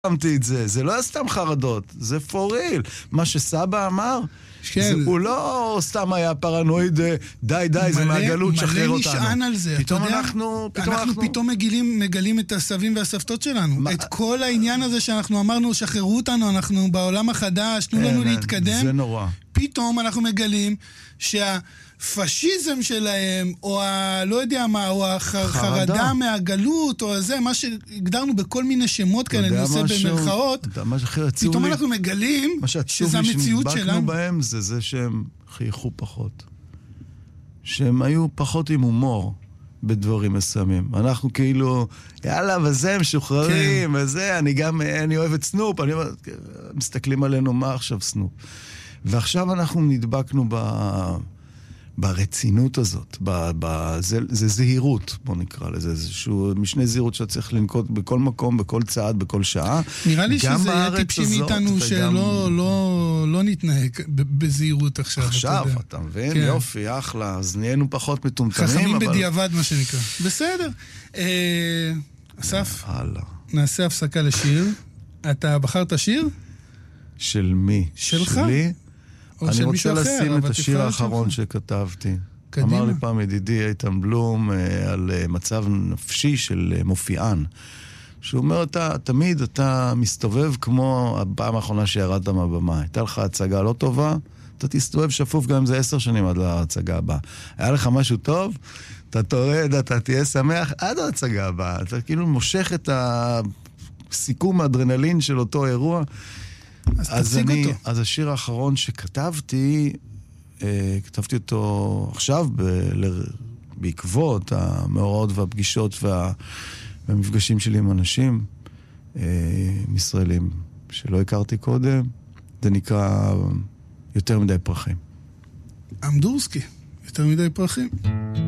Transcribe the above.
שמתי את זה, זה לא היה סתם חרדות, זה for real. מה שסבא אמר, כן. הוא לא סתם היה פרנואיד, די, זה מעגלות, שחרר אותנו. מלא נשען על זה, פתאום אתה יודע? אנחנו פתאום מגלים את הסבים והסבתות שלנו. את כל העניין הזה שאנחנו אמרנו, שחררו אותנו, אנחנו בעולם החדש, תנו לנו להתקדם. זה נורא. פתאום אנחנו מגלים שהפשיזם שלהם, או לא יודע מה, או החרדה מהגלות, או זה, מה שהגדרנו בכל מיני שמות כאלה, אני עושה במרכאות, פתאום אנחנו מגלים שזה המציאות שלנו. בהם זה שהם חייכו פחות. שהם היו פחות עם הומור בדברים מסוימים. אנחנו כאילו, יאללה, וזה, הם שוחררים, וזה, אני אוהב את סנופ, מסתכלים עלינו, מה עכשיו סנופ? ועכשיו אנחנו נדבקנו ברצינות הזאת, זה זהירות, בוא נקרא לזה, איזשהו משנה זהירות שאתה צריך לנקוט בכל מקום, בכל צעד, בכל שעה. נראה לי שזה יהיה טיפשים מאיתנו שלא נתנהג בזהירות עכשיו. עכשיו, אתה מבין? יופי, אחלה, אז נהיינו פחות מטומטמים. חכמים בדיעבד, מה שנקרא. בסדר. אסף, נעשה הפסקה לשיר. אתה בחרת שיר? של מי? שלך? שלי? אני רוצה לשים את השיר האחרון שכתבתי. אמר לי פעם ידידי איתן בלום על מצב נפשי של מופיען. שהוא אומר, תמיד אתה מסתובב כמו הפעם האחרונה שירדת מהבמה. הייתה לך הצגה לא טובה, אתה תסתובב שפוף גם אם זה 10 שנים עד להצגה הבאה. היה לך משהו טוב, אתה תורד, אתה תהיה שמח עד ההצגה הבאה. אתה כאילו מושך את הסיכום האדרנלין של אותו אירוע. אז השיר האחרון שכתבתי, כתבתי אותו עכשיו בעקבות המאורעות והפגישות והמפגשים שלי עם אנשים ישראלים שלא הכרתי קודם. זה נקרא יותר מדי פרחים. אמדורסקי, יותר מדי פרחים.